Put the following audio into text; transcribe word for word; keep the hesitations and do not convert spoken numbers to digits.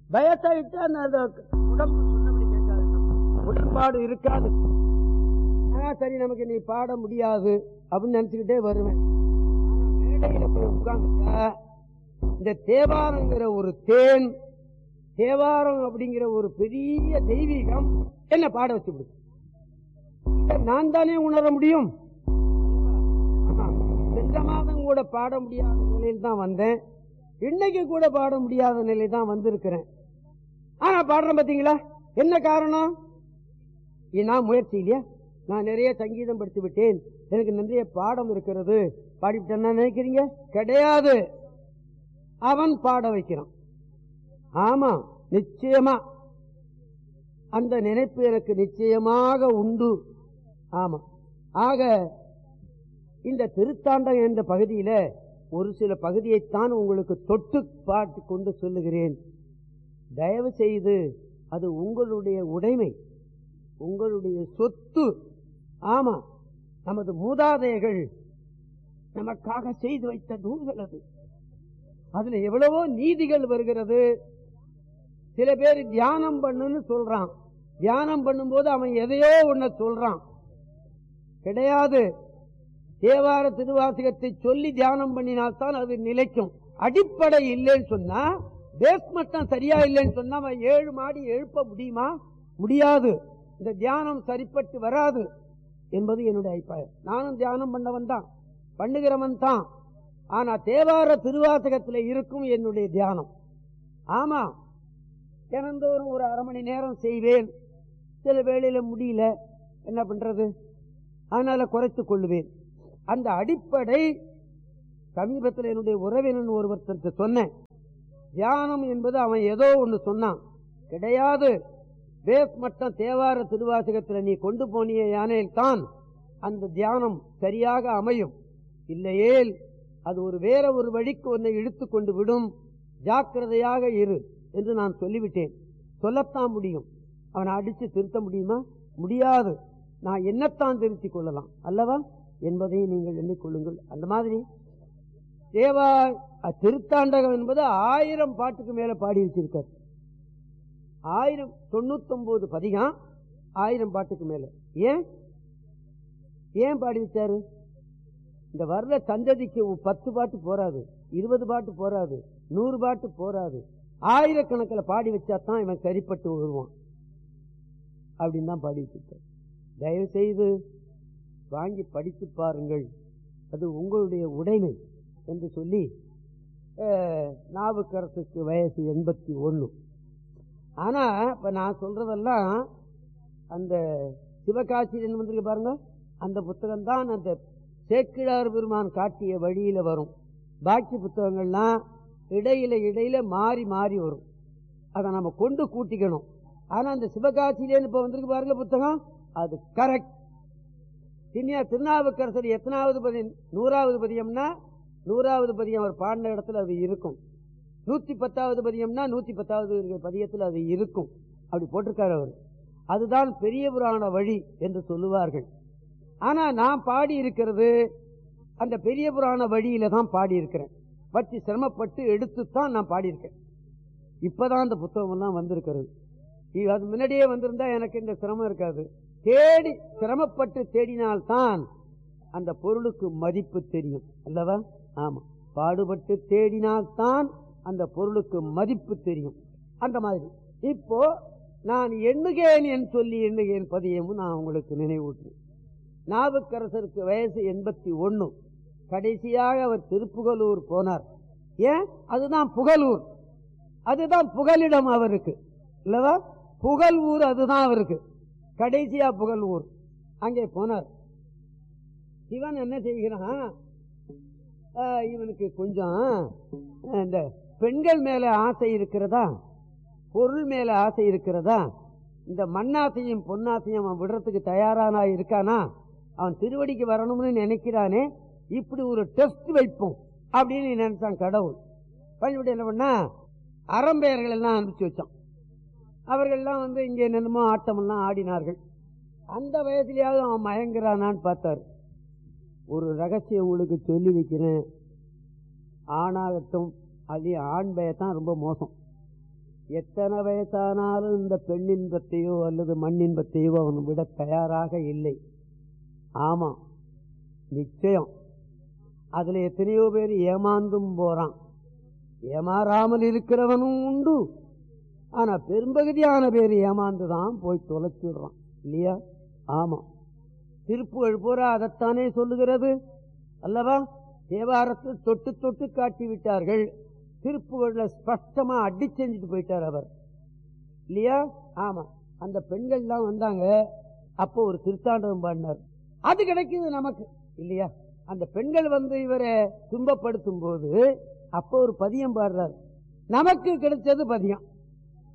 வயசாயிட்டா அந்த உடம்பு சொன்னபடி கேட்காது, உடன்பாடு இருக்காது. சரி நமக்கு நீ பாட முடியாது அப்படின்னு நினைச்சுக்கிட்டே வருவேன். மேடையில போய் உட்கார்ந்துட்டா இந்த தேவாரங்கிற ஒரு தேன், தேவாரம் அப்படிங்கிற ஒரு பெரிய தெய்வீகம் என்ன பாட வச்சு விடுது. நான் தானே உணர முடியும். சென்ற மாதம் கூட பாட முடியாத நிலையில் தான் வந்தேன், இன்னைக்கு கூட பாட முடியாத நிலை தான் வந்திருக்கிறேன். ஆனா பாடுறேன் பாத்தீங்களா? என்ன காரணம்? நான் முயற்சி இல்லையா? நான் நிறைய சங்கீதம் படித்து விட்டேன், எனக்கு நிறைய பாடம் இருக்கிறது, பாடிவிட்டேன்னா நினைக்கிறீங்க? கிடையாது. அவன் பாட வைக்கிறான். ஆமா, நிச்சயமா அந்த நினைப்பு எனக்கு நிச்சயமாக உண்டு. ஆமா. ஆக இந்த திருத்தாண்டம் என்ற பகுதியில ஒரு சில பகுதியைத்தான் உங்களுக்கு தொட்டு பாட்டு கொண்டு சொல்லுகிறேன். தயவு செய்து அது உங்களுடைய உடைமை, உங்களுடைய சொத்து. ஆமா, நமது மூதாதையர்கள் நமக்காக செய்து வைத்த நூல்கள் அது. அதுல எவ்வளவோ நீதிகள் வருகிறது. சில பேர் தியானம் பண்ணுன்னு சொல்றான். தியானம் பண்ணும்போது அவன் எதையோ ஒன்ன சொல்றான். கிடையாது. தேவார திருவாசகத்தை சொல்லி தியானம் பண்ணினால்தான் அது நிலைக்கும். அடிப்படை இல்லைன்னு சொன்னா, பேஸ்மட்டம் சரியா இல்லைன்னு சொன்னா அவன் ஏழு மாடி எழுப்ப முடியுமா? முடியாது. இந்த தியானம் சரிப்பட்டு வராது என்பது என்னுடைய அபிப்பிராயம். நானும் தியானம் பண்ணவன் தான், பண்ணுகிறவன் தான். ஆனா தேவார திருவாசகத்தில் இருக்கும் என்னுடைய தியானம். ஆமா, தினந்தோறும் ஒரு அரை மணி நேரம் செய்வேன். சில வேளையில முடியல, என்ன பண்றது, அதனால குறைத்துக் கொள்ளுவேன். அந்த அடிப்படை சமீபத்தில் என்னுடைய உறவினன் ஒருவர்கிட்ட சொன்னேன். தியானம் என்பது அவன் ஏதோ ஒன்று சொன்னான். கிடையாது. பேஸ் மட்டம் தேவார திருவாசகத்தில் நீ கொண்டு போனிய யானையில் தான் அந்த தியானம் சரியாக அமையும். இல்லையேல் அது ஒரு வேற ஒரு வழிக்கு ஒன்றை இழுத்து கொண்டு விடும். ஜாக்கிரதையாக இரு என்று நான் சொல்லிவிட்டேன். சொல்லத்தான் முடியும். அவனை அடித்து திருத்த முடியுமா? முடியாது. நான் என்னத்தான் திருத்திக் கொள்ளலாம் அல்லவா என்பதை நீங்கள் எண்ணிக்கொள்ளுங்கள். அந்த மாதிரி தேவா திருத்தாண்டகம் என்பது ஆயிரம் பாட்டுக்கு மேல பாடி வச்சிருக்கார். ஆயிரம் தொண்ணூத்தி ஒன்பது பதிகம், ஆயிரம் பாட்டுக்கு மேல. ஏன் ஏன் பாடி வச்சாரு? இந்த வர்ற சந்ததிக்கு பத்து பாட்டு போராது, இருபது பாட்டு போராது, நூறு பாட்டு போராது, ஆயிரக்கணக்கில் பாடி வச்சாதான் இவன் சரிப்பட்டு வருவான் அப்படின்னு தான் பாடி வச்சிருக்கார். தயவு செய்து வாங்கி படித்து பாருங்கள், அது உங்களுடைய உடைமை என்று சொல்லி, நாவுக்கரசுக்கு வயசு எண்பத்தி ஒன்னு. ஆனா இப்ப நான் சொல்றதெல்லாம் அந்த சிவகாசிரியன் வந்திருக்கு பாருங்க, அந்த புத்தகம் தான் அந்த சேக்கிழார் பெருமான் காட்டிய வழியில வரும். பாக்கி புத்தகங்கள்லாம் இடையில இடையில மாறி மாறி வரும். அதை நம்ம கொண்டு கூட்டிக்கணும். ஆனா அந்த சிவகாசிரியன் இப்ப வந்திருக்கு பாருங்க புத்தகம், அது கரெக்ட். திண்ணியா திருநாவுக்கரசர் எத்தனாவது பதியம்? நூறாவது பதியம்னா நூறாவது பதியம் அவர் பாடின இடத்துல அது இருக்கும். நூத்தி பத்தாவது பதியம்னா நூத்தி பத்தாவது பதியத்தில் அது இருக்கும். அப்படி போட்டிருக்காரு அவர். அதுதான் பெரிய புராண வழி என்று சொல்லுவார்கள். ஆனா நான் பாடி இருக்கிறது அந்த பெரிய புராண வழியில தான் பாடி இருக்கிறேன். பற்றி சிரமப்பட்டு எடுத்துத்தான் நான் பாடியிருக்கேன். இப்பதான் அந்த புத்தகம் எல்லாம் வந்திருக்கிறது. அது முன்னாடியே வந்திருந்தா எனக்கு இந்த சிரமம் இருக்காது. தேடி சிரமப்பட்டு தேடினால்தான் அந்த பொருளுக்கு மதிப்பு தெரியும் அல்லவா? ஆமா, பாடுபட்டு தேடினால்தான் அந்த பொருளுக்கு மதிப்பு தெரியும். அந்த மாதிரி இப்போ நான் எண்ணுகேன் என்று சொல்லி எண்ணுகேன் பதியமும் நான் உங்களுக்கு நினைவூட்டுறேன். நாவுக்கரசருக்கு வயசு எண்பத்தி ஒன்னு. கடைசியாக அவர் திருப்புகலூர் போனார். ஏன்? அதுதான் புகழூர், அதுதான் புகலிடம் அவருக்கு இல்லவா? புகழ் ஊர் அதுதான் அவருக்கு. கடைசியா புகழ் ஊர் அங்கே போனார். சிவன் என்ன செய்கிறான், இவனுக்கு கொஞ்சம் இந்த பெண்கள் மேல ஆசை இருக்கிறதா, பொருள் மேல ஆசை இருக்கிறதா, இந்த மண்ணாசையும் பொன்னாசையும் அவன் விடுறதுக்கு தயாரானா இருக்கானா, அவன் திருவடிக்கு வரணும்னு நினைக்கிறானே, இப்படி ஒரு டெஸ்ட் வைப்போம் அப்படின்னு நினைச்சான் கடவுள். பண்ணிவிட்டு என்ன பண்ணா, அறம்பெயர்கள் எல்லாம் அனுப்பிச்சு வச்சான். அவர்கள்லாம் வந்து இங்கே என்னமோ ஆட்டம் எல்லாம் ஆடினார்கள். அந்த வயசுலயாவது அவன் மயங்குறானான்னு பார்த்தார். ஒரு ரகசியம் உங்களுக்கு சொல்லி வைக்கிறேன், ஆணாகட்டும் அது ஆண் பெயர் தான் ரொம்ப மோசம். எத்தனை வயசானாலும் இந்த பெண்ணின்பத்தையோ அல்லது மண்ணின்பத்தையோ அவன் விட தயாராக இல்லை. ஆமா, நிச்சயம். அதுல எத்தனையோ பேர் ஏமாந்தும் போறான். ஏமாறாமல் இருக்கிறவனும் உண்டு. ஆனா பெரும்பகுதியான பேர் ஏமாந்துதான் போய் தொலைச்சிடுறான் இல்லையா? ஆமா, திருப்புகழ் பூரா அதைத்தானே சொல்லுகிறது அல்லவா? தேவாரத்தில் தொட்டு தொட்டு காட்டி விட்டார்கள். திருப்புகழ்ல ஸ்பஷ்டமா அடி செஞ்சுட்டு போயிட்டார் அவர் இல்லையா? ஆமா, அந்த பெண்கள் எல்லாம் வந்தாங்க. அப்போ ஒரு திருத்தாண்டவம் பாடினார். அது கிடைக்குது நமக்கு இல்லையா? அந்த பெண்கள் வந்து இவரை துன்பப்படுத்தும் போது அப்போ ஒரு பதியம் பாடுறார். நமக்கு கிடைச்சது பதியம்.